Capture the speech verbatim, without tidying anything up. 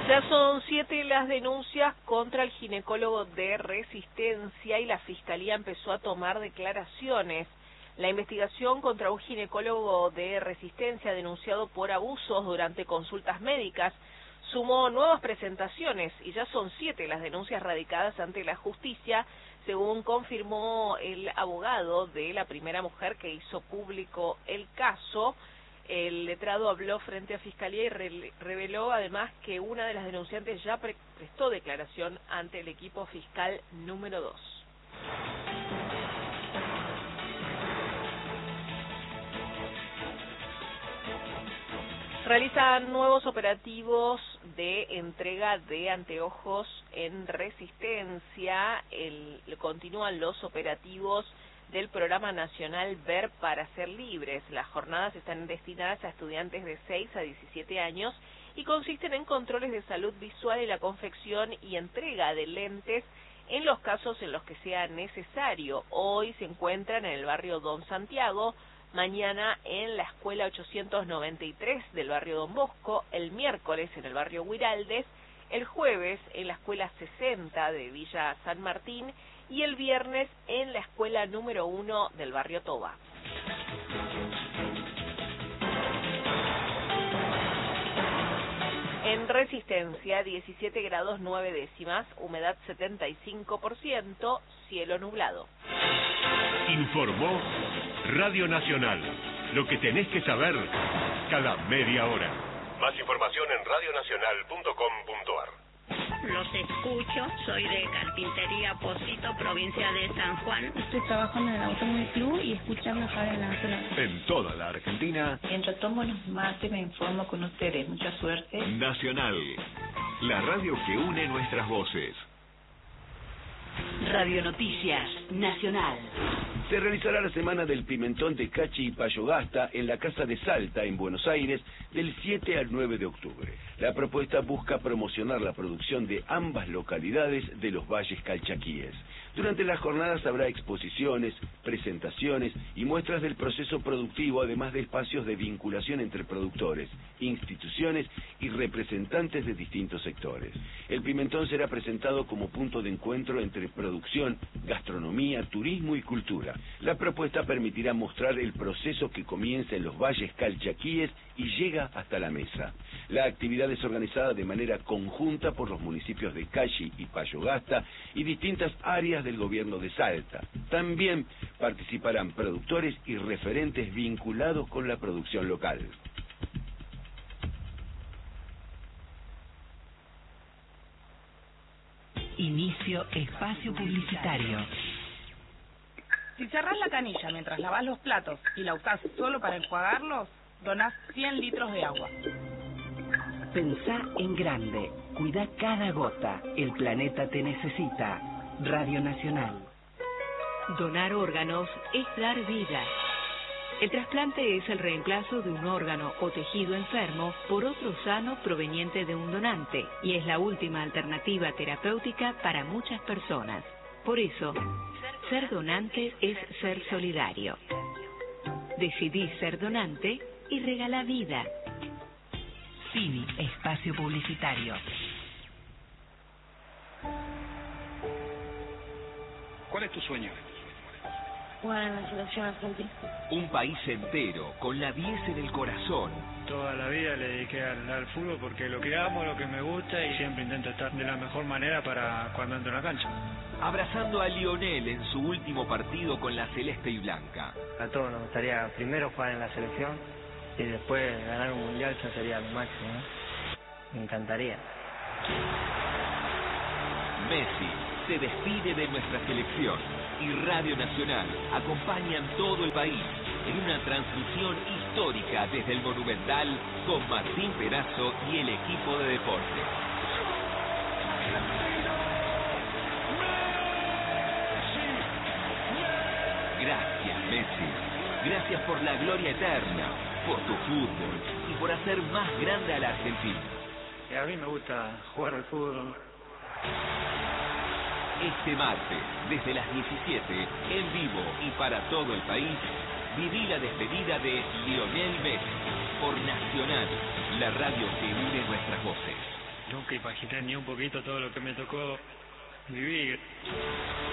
Ya son siete las denuncias contra el ginecólogo de Resistencia y la Fiscalía empezó a tomar declaraciones. La investigación contra un ginecólogo de Resistencia denunciado por abusos durante consultas médicas sumó nuevas presentaciones y ya son siete las denuncias radicadas ante la justicia, según confirmó el abogado de la primera mujer que hizo público el caso. El letrado habló frente a Fiscalía y re reveló además que una de las denunciantes ya pre prestó declaración ante el equipo fiscal número dos. Realizan nuevos operativos de entrega de anteojos en Resistencia. El, continúan los operativos del Programa Nacional Ver para Ser Libres. Las jornadas están destinadas a estudiantes de seis a diecisiete años y consisten en controles de salud visual y la confección y entrega de lentes en los casos en los que sea necesario. Hoy se encuentran en el barrio Don Santiago, mañana en la escuela ochocientos noventa y tres del barrio Don Bosco, el miércoles en el barrio Huiraldes, el jueves en la escuela sesenta de Villa San Martín y el viernes en la escuela número uno del barrio Toba. En Resistencia, diecisiete grados nueve décimas, humedad setenta y cinco por ciento, cielo nublado. Informó Radio Nacional. Lo que tenés que saber cada media hora. Más información en radio nacional punto com punto ar. Los escucho, soy de Carpintería Pocito, provincia de San Juan. Estoy trabajando en el Automóvil Club y escuchando Radio Nacional. En toda la Argentina. Mientras tomo los mates me informo con ustedes. Mucha suerte. Nacional, la radio que une nuestras voces. Radio Noticias Nacional. Se realizará la Semana del Pimentón de Cachi y Payogasta en la Casa de Salta, en Buenos Aires, del siete al nueve de octubre. La propuesta busca promocionar la producción de ambas localidades de los valles calchaquíes. Durante las jornadas habrá exposiciones, presentaciones y muestras del proceso productivo, además de espacios de vinculación entre productores, instituciones y representantes de distintos sectores. El pimentón será presentado como punto de encuentro entre producción, gastronomía, turismo y cultura. La propuesta permitirá mostrar el proceso que comienza en los valles calchaquíes y llega hasta la mesa. La actividad es organizada de manera conjunta por los municipios de Cachi y Payogasta y distintas áreas del gobierno de Salta. También participarán productores y referentes vinculados con la producción local. Inicio espacio publicitario. Si cerrás la canilla mientras lavas los platos y la usás solo para enjuagarlos, donás cien litros de agua. Pensá en grande. Cuida cada gota. El planeta te necesita. Radio Nacional. Donar órganos es dar vida. El trasplante es el reemplazo de un órgano o tejido enfermo por otro sano proveniente de un donante y es la última alternativa terapéutica para muchas personas. Por eso, ser donante es ser solidario. Decidí ser donante y regala vida. Fini, espacio publicitario. ¿Cuál es tu sueño? Jugar en la selección argentina. Un país entero, con la diez en el corazón. Toda la vida le dediqué al, al fútbol porque lo que amo, lo que me gusta y siempre intento estar de la mejor manera para cuando entro en la cancha. Abrazando a Lionel en su último partido con la celeste y blanca. A todos nos gustaría primero jugar en la selección y después ganar un mundial, ya sería lo máximo, ¿no? Me encantaría. Messi se despide de nuestra selección y Radio Nacional acompaña en todo el país en una transmisión histórica desde el Monumental con Martín Perazo y el equipo de deportes. Gracias, Messi. Gracias por la gloria eterna, por tu fútbol y por hacer más grande a la Argentina. A mí me gusta jugar al fútbol. Este martes, desde las diecisiete, en vivo y para todo el país, viví la despedida de Lionel Messi por Nacional, la radio que une nuestras voces. Los nunca imaginé ni un poquito todo lo que me tocó vivir.